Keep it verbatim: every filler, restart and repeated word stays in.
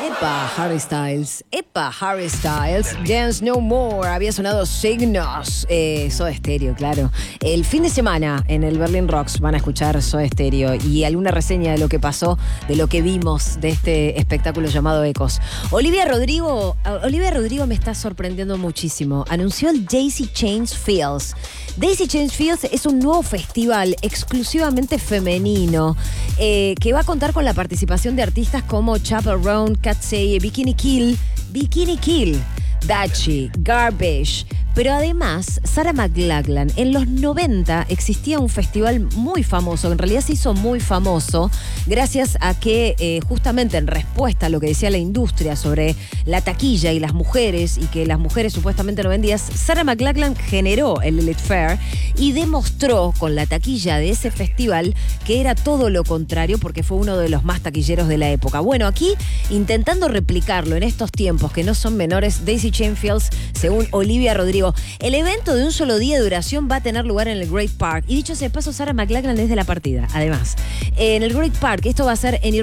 Epa, Harry Styles. Epa, Harry Styles. Dance No More. Había sonado Signos. Eh, Soda Stereo, claro. El fin de semana en el Berlin Rocks van a escuchar Soda Stereo y alguna reseña de lo que pasó, de lo que vimos de este espectáculo llamado Ecos. Olivia Rodrigo, Olivia Rodrigo me está sorprendiendo muchísimo. Anunció el Daisy Chains Fields. Daisy Chains Fields es un nuevo festival exclusivamente femenino eh, que va a contar con la participación de artistas como Chaperone, Katseye, Bikini Kill, Bikini Kill, Dachi, Garbage. Pero además, Sarah McLachlan, en los noventa existía un festival muy famoso, en realidad se hizo muy famoso, gracias a que eh, justamente en respuesta a lo que decía la industria sobre la taquilla y las mujeres, y que las mujeres supuestamente no vendían, Sarah McLachlan generó el Lilith Fair y demostró con la taquilla de ese festival que era todo lo contrario, porque fue uno de los más taquilleros de la época. Bueno, aquí, intentando replicarlo en estos tiempos que no son menores, Daisy Chains Fields, según Olivia Rodrigo, el evento de un solo día de duración va a tener lugar en el Great Park. Y dicho sea de paso, Sarah McLachlan es de la partida, además. En el Great Park, esto va a ser en